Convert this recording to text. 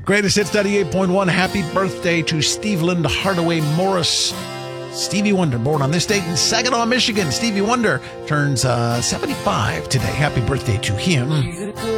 Greatest Hits 98.1. Happy birthday to Steveland Hardaway Morris. Stevie Wonder, born on this date in Saginaw, Michigan. Stevie Wonder turns 75 today. Happy birthday to him.